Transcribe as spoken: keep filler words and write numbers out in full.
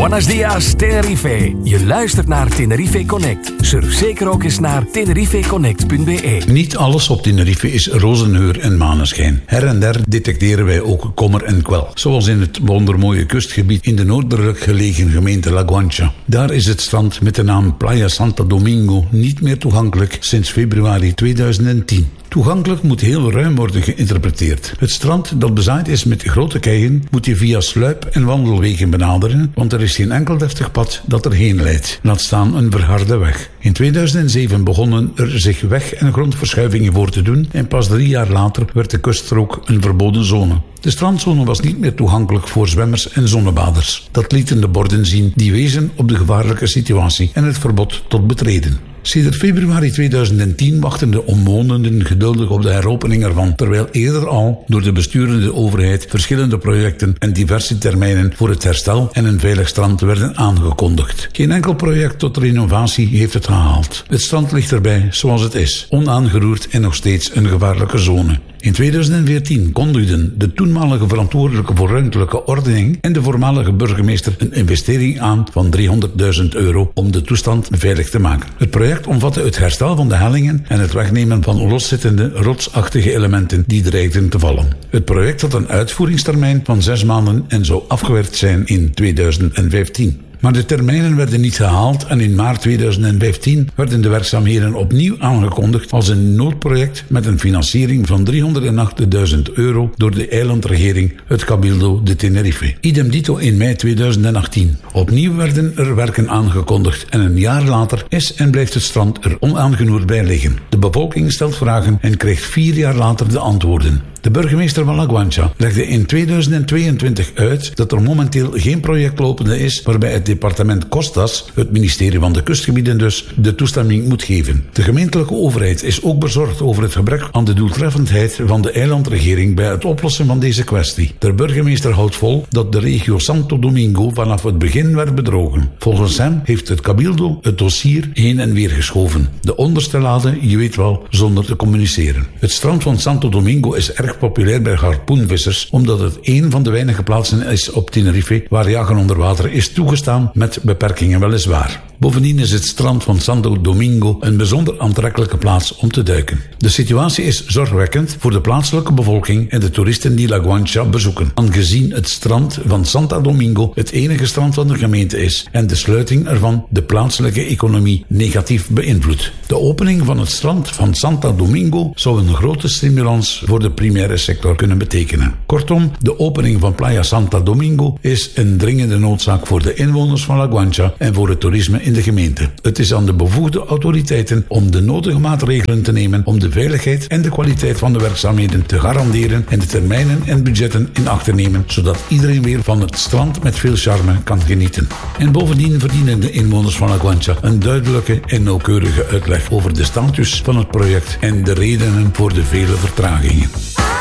Buenos dias, Tenerife. Je luistert naar Tenerife Connect. Surf zeker ook eens naar tenerife connect punt b e. Niet alles op Tenerife is rozenheur en maneschijn. Her en der detecteren wij ook kommer en kwel. Zoals in het wondermooie kustgebied in de noordelijk gelegen gemeente La Guancha. Daar is het strand met de naam Playa Santo Domingo niet meer toegankelijk sinds februari tweeduizend tien. Toegankelijk moet heel ruim worden geïnterpreteerd. Het strand dat bezaaid is met grote keien moet je via sluip- en wandelwegen benaderen, want er is geen enkel deftig pad dat erheen leidt. Laat staan een verharde weg. In tweeduizend zeven begonnen er zich weg- en grondverschuivingen voor te doen en pas drie jaar later werd de kuststrook een verboden zone. De strandzone was niet meer toegankelijk voor zwemmers en zonnebaders. Dat lieten de borden zien die wezen op de gevaarlijke situatie en het verbod tot betreden. Sedert februari tweeduizend tien wachten de omwonenden geduldig op de heropening ervan, terwijl eerder al door de besturende overheid verschillende projecten en diverse termijnen voor het herstel en een veilig strand werden aangekondigd. Geen enkel project tot renovatie heeft het gehaald. Het strand ligt erbij zoals het is, onaangeroerd en nog steeds een gevaarlijke zone. In tweeduizend veertien kondigden de toenmalige verantwoordelijke voor ruimtelijke ordening en de voormalige burgemeester een investering aan van driehonderdduizend euro om de toestand veilig te maken. Het project omvatte het herstel van de hellingen en het wegnemen van loszittende rotsachtige elementen die dreigden te vallen. Het project had een uitvoeringstermijn van zes maanden en zou afgewerkt zijn in tweeduizend vijftien. Maar de termijnen werden niet gehaald en in maart tweeduizend vijftien werden de werkzaamheden opnieuw aangekondigd als een noodproject met een financiering van driehonderdachtigduizend euro door de eilandregering, het Cabildo de Tenerife. Idem dito in mei tweeduizend achttien. Opnieuw werden er werken aangekondigd en een jaar later is en blijft het strand er onaangeroerd bij liggen. De bevolking stelt vragen en krijgt vier jaar later de antwoorden. De burgemeester van La Guancha legde in tweeduizend tweeëntwintig uit dat er momenteel geen project lopende is waarbij het departement Costas, het ministerie van de kustgebieden dus, de toestemming moet geven. De gemeentelijke overheid is ook bezorgd over het gebrek aan de doeltreffendheid van de eilandregering bij het oplossen van deze kwestie. De burgemeester houdt vol dat de regio Santo Domingo vanaf het begin werd bedrogen. Volgens hem heeft het Cabildo het dossier heen en weer geschoven. De onderste lade, je weet wel, zonder te communiceren. Het strand van Santo Domingo is erg populair bij harpoenvissers, omdat het een van de weinige plaatsen is op Tenerife waar jagen onder water is toegestaan, met beperkingen weliswaar. Bovendien is het strand van Santo Domingo een bijzonder aantrekkelijke plaats om te duiken. De situatie is zorgwekkend voor de plaatselijke bevolking en de toeristen die La Guancha bezoeken, aangezien het strand van Santo Domingo het enige strand van de gemeente is en de sluiting ervan de plaatselijke economie negatief beïnvloedt. De opening van het strand van Santo Domingo zou een grote stimulans voor de primaire sector kunnen betekenen. Kortom, de opening van Playa Santo Domingo is een dringende noodzaak voor de inwoners van La Guancha en voor het toerisme in de gemeente. Het is aan de bevoegde autoriteiten om de nodige maatregelen te nemen om de veiligheid en de kwaliteit van de werkzaamheden te garanderen en de termijnen en budgetten in acht te nemen, zodat iedereen weer van het strand met veel charme kan genieten. En bovendien verdienen de inwoners van La Guancha een duidelijke en nauwkeurige uitleg over de status van het project en de redenen voor de vele vertragingen.